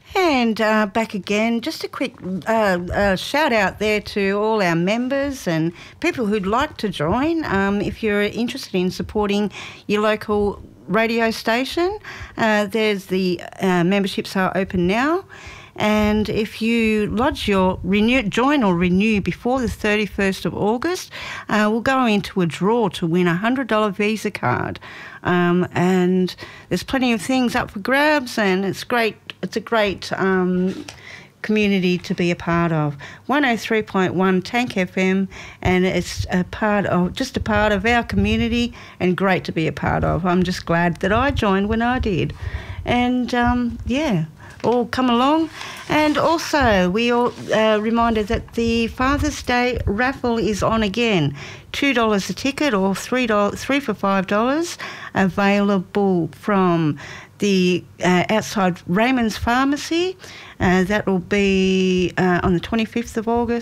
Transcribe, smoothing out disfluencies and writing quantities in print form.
And back again, just a quick shout out there to all our members and people who'd like to join. If you're interested in supporting your local radio station, there's the memberships are open now. And if you lodge your join or renew before the 31st of August, we'll go into a draw to win a $100 Visa card. And there's plenty of things up for grabs, and it's great. It's a great community to be a part of. 103.1 Tank FM, and it's just a part of our community, and great to be a part of. I'm just glad that I joined when I did. And all come along. And also we all reminded that the Father's Day raffle is on again. $2 a ticket or $3 for $5, available from the outside Raymond's Pharmacy. That will be on the 25th of August.